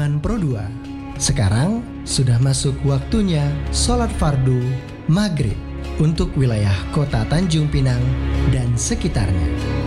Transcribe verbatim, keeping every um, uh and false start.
Zaman Pro dua. Sekarang sudah masuk waktunya sholat fardu maghrib untuk wilayah kota Tanjung Pinang dan sekitarnya.